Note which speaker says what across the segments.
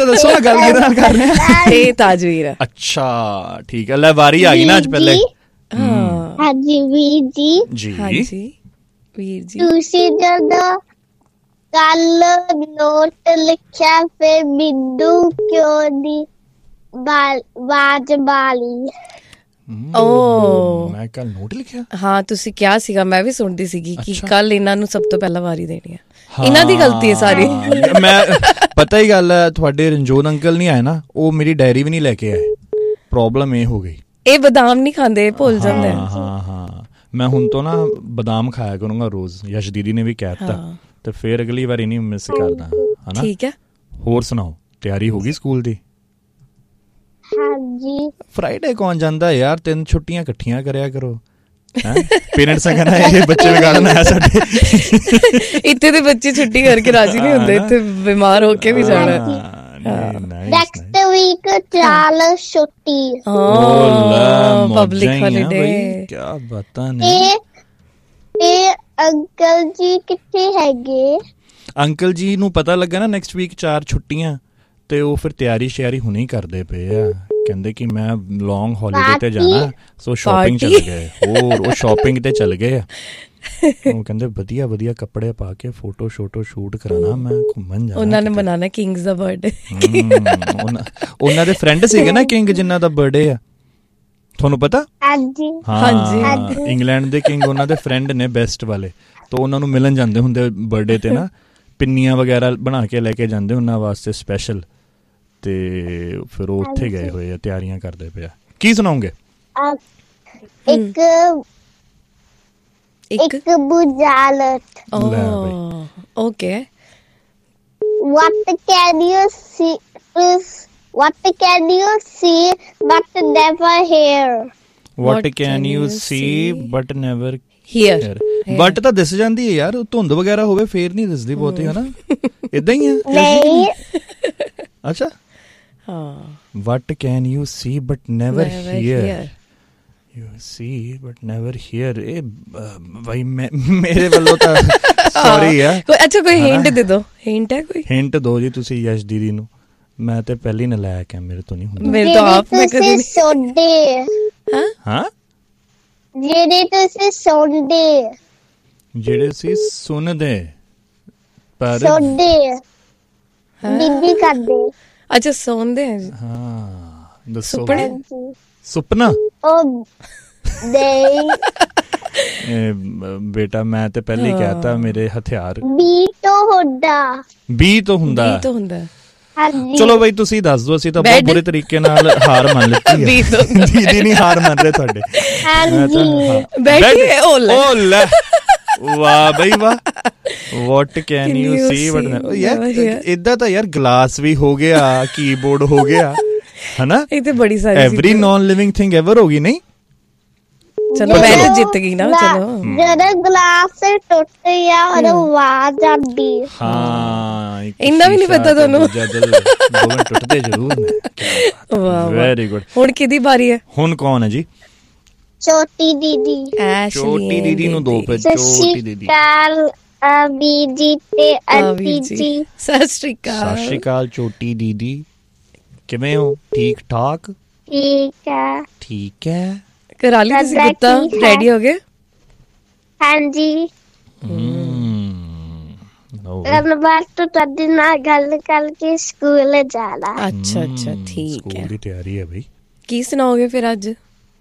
Speaker 1: ਦੱਸੋ ਨਾ ਗੱਲ ਕਿਹਦੇ ਨਾਲ ਕਰ ਰਹੇ ਆ?
Speaker 2: ਇਹ ਤਾਜਵੀਰ।
Speaker 1: ਅੱਛਾ ਠੀਕ ਹੈ, ਲੈ ਵਾਰੀ ਆ ਗਈ ਨਾ ਅੱਜ ਪਹਿਲੇ।
Speaker 3: ਹਾਂਜੀ ਵੀਰ ਜੀ।
Speaker 2: ਹਾਂਜੀ ਵੀਰ ਜੀ।
Speaker 3: ਤੁਸੀਂ ਜਦੋਂ ਕੱਲ ਨੋਟ ਲਿਖਿਆ ਫਿਰ ਬਿੰਦੂ ਕਿਉਂ ਦੀ ਬਾਜ ਬਾਲੀ?
Speaker 1: ਮੈਂ ਕੱਲ ਨੋਟ ਲਿਖਿਆ?
Speaker 2: ਹਾਂ ਤੁਸੀਂ ਕਿਹਾ ਸੀਗਾ, ਮੈਂ ਵੀ ਸੁਣਦੀ ਸੀਗੀ ਕਿ ਕੱਲ ਇਹਨਾਂ ਨੂੰ ਸਭ ਤੋਂ ਪਹਿਲਾਂ ਵਾਰੀ ਦੇਣੀ ਹੈ। ਇਹਨਾਂ ਦੀ ਗਲਤੀ ਹੈ ਸਾਰੀ।
Speaker 1: ਮੈਂ ਪਤਾ ਹੀ ਗੱਲ ਹੈ, ਤੁਹਾਡੇ ਰਣਜੋਤ ਅੰਕਲ ਨਹੀਂ ਆਏ ਨਾ, ਉਹ ਮੇਰੀ ਡਾਇਰੀ ਵੀ ਨਹੀਂ ਲੈ ਕੇ ਆਏ। ਪ੍ਰੋਬਲਮ ਇਹ ਹੋ ਗਈ।
Speaker 2: ਇਹ ਬਦਾਮ ਨਹੀਂ ਖਾਂਦੇ, ਭੁੱਲ ਜਾਂਦੇ।
Speaker 1: ਹਾਂ ਮੈਂ ਹੁਣ ਤੋਂ ਨਾ ਬਦਾਮ ਖਾਇਆ ਕਰੂੰਗਾ ਰੋਜ਼। ਯਸ਼ ਦੀਦੀ ਨੇ ਵੀ ਕਹਿ ਦਿੱਤਾ, ਤੇ ਫਿਰ ਅਗਲੀ ਵਾਰੀ ਨਹੀਂ ਮਿਸ ਕਰਦਾ, ਹਨਾ? ਠੀਕ ਹੈ। ਹੋਰ ਸੁਣਾਓ, ਤਿਆਰੀ ਹੋ ਗਈ ਸਕੂਲ ਦੀ?
Speaker 3: ਹਾਂਜੀ।
Speaker 1: ਫਰਾਈਡੇ ਕੌਣ ਜਾਂਦਾ ਯਾਰ, 3 ਛੁੱਟੀਆਂ ਇਕੱਠੀਆਂ ਕਰਿਆ ਕਰੋ। ਪੇਰੈਂਟਸ ਨੇ ਕਹਿਣਾ ਇਹ ਬੱਚੇ ਵਿਗਾੜਨ ਆਇਆ ਸਾਡੇ।
Speaker 2: ਇੱਥੇ ਦੇ ਬੱਚੇ ਛੁੱਟੀ ਕਰਕੇ ਰਾਜੀ ਨਹੀਂ ਹੁੰਦੇ, ਇੱਥੇ ਬਿਮਾਰ ਹੋ ਕੇ ਵੀ ਜਾਣਾ।
Speaker 3: ਨੈਕਸਟ ਵੀਕ ਚਾਲ ਛੁੱਟੀ।
Speaker 2: Public holiday.
Speaker 1: ਕੀ ਬਾਤਾਂ ਨੇ।
Speaker 3: ਇਹ ਅੰਕਲ ਜੀ ਕਿੱਥੇ ਹੈਗੇ?
Speaker 1: ਅੰਕਲ ਜੀ ਨੂੰ ਪਤਾ ਲੱਗਾ ਨਾ ਨੈਕਸਟ ਵੀਕ 4 ਛੁੱਟੀਆਂ, ਤੇ ਉਹ ਫਿਰ ਤਿਆਰੀ ਸ਼ਿਆਰੀ ਹੁਣੇ ਕਰਦੇ ਪਏ ਆ। ਕਹਿੰਦੇ ਕਿ ਮੈਂ ਲੌਂਗ ਹੌਲੀਡੇ ਤੇ ਜਾਣਾ, ਸੋ ਸ਼ਾਪਿੰਗ ਚਲੇ ਗਏ। ਹੋਰ ਉਹ ਸ਼ਾਪਿੰਗ ਤੇ ਚਲ ਗਏ ਆ। ਉਹ ਕਹਿੰਦੇ ਵਧੀਆ ਵਧੀਆ ਕੱਪੜੇ ਪਾ ਕੇ ਫੋਟੋ ਸ਼ੂਟ ਕਰਾਣਾ, ਮੈਂ ਘੁੰਮਣ ਜਾਣਾ। ਉਹਨਾਂ ਨੇ
Speaker 2: ਮਨਾਣਾ ਕਿੰਗਸ ਦਾ ਬਰਥਡੇ।
Speaker 1: ਉਹਨਾਂ ਦੇ ਫਰੈਂਡ ਸੀਗੇ ਨਾ ਕਿੰਗ, ਜਿਨ੍ਹਾਂ ਦਾ ਬਰਥਡੇ ਆ, ਤੁਹਾਨੂੰ ਪਤਾ?
Speaker 3: ਹਾਂਜੀ
Speaker 1: ਹਾਂਜੀ। ਇੰਗਲੈਂਡ ਦੇ ਕਿੰਗ ਉਹਨਾਂ ਦੇ ਫਰੈਂਡ ਨੇ ਬੈਸਟ ਵਾਲੇ, ਤਾਂ ਉਹਨਾਂ ਨੂੰ ਮਿਲਣ ਜਾਂਦੇ ਹੁੰਦੇ ਬਰਥਡੇ ਤੇ ਨਾ। ਪਿੰਨੀਆਂ ਵਗੈਰਾ ਬਣਾ ਕੇ ਲੈ ਕੇ ਜਾਂਦੇ ਉਹਨਾਂ ਵਾਸਤੇ ਸਪੈਸ਼ਲ, ਤੇ ਫਿਰ ਉਹ ਉੱਥੇ ਗਏ ਹੋਏ ਆ, ਤਿਆਰੀਆਂ ਕਰਦੇ ਪਿਆ। ਕੀ ਸੁਣਾਉਂਗੇ?
Speaker 3: ਇੱਕ ਬੁਝਾਰਤ।
Speaker 2: Okay.
Speaker 3: What can you see but never hear?
Speaker 1: What can you see but never hear? But ਤਾਂ ਦਿਸ ਜਾਂਦੀ ਹੈ ਯਾਰ, ਧੁੰਦ ਵਗੈਰਾ ਹੋਵੇ ਫੇਰ ਨਹੀਂ ਦਿਸਦੀ ਬਹੁਤੀ, ਹਨਾ? ਏਦਾਂ ਹੀ ਹੈ।
Speaker 3: ਨਹੀਂ।
Speaker 1: ਅੱਛਾ। What can you see but never hear? You see but never hear. ਇਹ ਭਾਈ ਮੇਰੇ ਵੱਲੋਂ ਤਾਂ ਸੌਰੀ ਆ।
Speaker 2: ਅੱਛਾ ਕੋਈ ਹਿੰਟ ਦੇ ਦੋ। ਹਿੰਟ ਹੈ ਕੋਈ?
Speaker 1: ਹਿੰਟ ਦੋ ਜੀ ਤੁਸੀਂ ਯਸ਼ ਦੀਦੀ ਨੂੰ। ਮੈਂ ਤੇ ਪਹਿਲੀ ਨਲਾਇਕ ਆ, ਮੇਰੇ ਤੋਂ ਨਹੀਂ ਹੁੰਦਾ।
Speaker 2: ਮੇਰੇ ਤੋਂ ਆਪ ਮੈਂ ਕਦੇ ਨਹੀਂ
Speaker 3: ਸੁਣਦੇ।
Speaker 1: ਹਾਂ
Speaker 3: ਜਿਹੜੇ ਤੁਸੀਂ ਸੁਣਦੇ।
Speaker 1: ਜਿਹੜੇ ਸੀ ਸੁਣਦੇ ਪਰ
Speaker 3: ਸੁਣਦੇ ਬੀਬੀ ਕਰਦੇ।
Speaker 2: ਅੱਛਾ ਸੌਂਦੇ।
Speaker 1: ਹਾਂ ਦੱਸੋ।
Speaker 2: ਸੁਪਨਾ।
Speaker 3: ਉਹ ਨਹੀਂ
Speaker 1: ਬੇਟਾ, ਮੈਂ ਤੇ ਪਹਿਲੇ ਕਹਿਤਾ ਮੇਰੇ ਹਥਿਆਰ।
Speaker 3: ਬੀ ਤੋਂ ਹੁੰਦਾ।
Speaker 1: ਚਲੋ ਬਈ ਤੁਸੀਂ ਦੱਸ ਦਿਓ, ਅਸੀਂ ਤਾਂ ਬਹੁਤ ਬੁਰੇ ਤਰੀਕੇ ਨਾਲ ਹਾਰ ਮੰਨ ਲਿੱਤੀ ਹੈ। ਦੀਦੀ ਨਹੀਂ ਹਾਰ ਮੰਨ ਰਹੇ ਤੁਹਾਡੇ। ਵਾਹ ਬਈ ਵਾਹ। What can you see but ਯਾਰ ਏਦਾਂ ਤਾਂ ਯਾਰ ਗਲਾਸ ਵੀ ਹੋ ਗਿਆ, ਕੀਬੋਰਡ ਹੋ ਗਿਆ, ਹਨਾ?
Speaker 2: ਇਹ ਤੇ ਬੜੀ ਸਾਰੀ
Speaker 1: every naan living thing ever ਹੋ ਗਈ। ਨਹੀਂ
Speaker 2: ਚਲੋ ਮੈਂ ਤਾਂ ਜਿੱਤ ਗਈ ਨਾ। ਚਲੋ
Speaker 3: ਜਦੋਂ ਗਲਾਸ ਟੁੱਟ ਗਿਆ ਔਰ ਆਵਾਜ਼ ਆਉਂਦੀ।
Speaker 1: ਹਾਂ
Speaker 2: ਇੰਨਾ ਵੀ ਨਹੀਂ ਪਤਾ ਤੁਹਾਨੂੰ?
Speaker 1: ਦੋਵੇਂ ਟੁੱਟਦੇ ਜ਼ਰੂਰ ਨੇ।
Speaker 2: ਵਾਹ
Speaker 1: ਵੈਰੀ ਗੁੱਡ।
Speaker 2: ਹੁਣ ਕਿਹਦੀ ਵਾਰੀ ਹੈ?
Speaker 1: ਹੁਣ ਕੌਣ ਹੈ ਜੀ?
Speaker 3: ਛੋਟੀ ਦੀਦੀ।
Speaker 1: ਛੋਟੀ ਦੀਦੀ ਨੂੰ ਦੋ। ਛੋਟੀ ਦੀਦੀ। ਬੀਜੀ ਤੇ ਆਂਟੀ ਜੀ।
Speaker 2: ਸਤਿ ਸ਼੍ਰੀ ਅਕਾਲ।
Speaker 1: ਸਤਿ ਸ਼੍ਰੀ ਅਕਾਲ ਛੋਟੀ ਦੀਦੀ, ਕਿਵੇਂ ਹੋ? ਠੀਕ ਠਾਕ। ਠੀਕ ਹੈ।
Speaker 2: ਕਰਾ ਲਈ ਤੁਸੀਂ ਗੁੱਤਾ? ਰੈਡੀ ਹੋ ਗਏ?
Speaker 3: ਹਾਂਜੀ। ਧੰਨਵਾਦ ਤੁਹਾਡੇ ਨਾਲ ਗੱਲ ਕਰਕੇ ਸਕੂਲ ਜਾਣਾ।
Speaker 2: ਅੱਛਾ ਠੀਕ ਹੈ।
Speaker 1: ਸਕੂਲ ਦੀ ਤਿਆਰੀ ਹੈ ਬਈ।
Speaker 2: ਕੀ ਸੁਣਾਓਗੇ ਫਿਰ ਅੱਜ?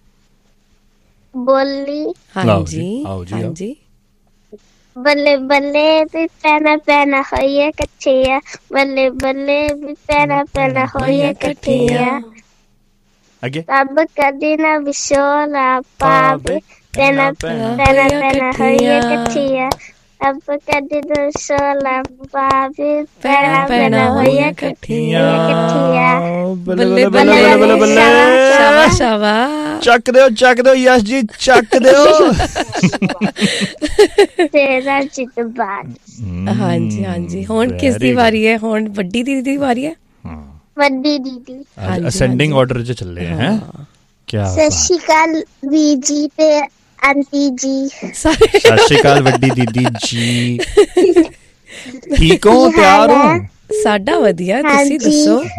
Speaker 3: ਬੋਲੀ।
Speaker 2: ਹਾਂਜੀ।
Speaker 3: ਬੱਲੇ ਬੱਲੇ ਵੀ ਪੈਣਾ ਹੋਈਏ ਕੱਚੀਆਂ। ਬੱਲੇ ਬੱਲੇ ਵੀ ਪੈਣਾ ਹੋਈਏ ਕੱਚੀਆਂ।
Speaker 1: ਅੱਗੇ।
Speaker 3: ਰੱਬ ਕਦੇ ਨਾ ਵਿਛੋੜਾ ਪਾਵੇ, ਪੈਣਾ ਹੋਈਏ ਕੱਚੀਆਂ। ਰੱਬ ਕਦੇ ਨਾ ਵਿਛੋੜਾ ਪਾਵੇ, ਪੈਣਾ ਹੋਈਏ ਕੱਚੀਆਂ।
Speaker 1: ਬੱਲੇ ਬੱਲੇ ਬੱਲੇ ਬੱਲੇ।
Speaker 2: ਸ਼ਾਬਾਸ਼।
Speaker 1: ਚੱਕ ਦਿਓ ਯਸ਼ ਜੀ, ਚੱਕ ਦਿਓ।
Speaker 3: ਤੇਰਾ ਜਿੱਤ ਬਾਤ।
Speaker 2: ਹਾਂਜੀ। ਹੁਣ ਕਿਸ ਦੀ ਵਾਰੀ ਹੈ? ਹੁਣ ਵੱਡੀ ਦੀਦੀ ਦੀ ਵਾਰੀ ਹੈ।
Speaker 3: ਵੱਡੀ ਦੀਦੀ।
Speaker 1: ਅਸੈਂਡਿੰਗ ਆਰਡਰ 'ਚ ਚੱਲੇ ਹੈ।
Speaker 3: ਸਤਿ ਸ਼੍ਰੀ ਅਕਾਲ ਵੀਰ ਜੀ ਤੇ ਆਂਟੀ ਜੀ।
Speaker 1: ਸਤਿ ਸ਼੍ਰੀ ਅਕਾਲ ਵੱਡੀ ਦੀਦੀ ਜੀ। ਠੀਕ ਹੋ? ਤਿਆਰ ਹੋ?
Speaker 2: ਸਾਡਾ ਵਧੀਆ, ਤੁਸੀਂ ਦੱਸੋ।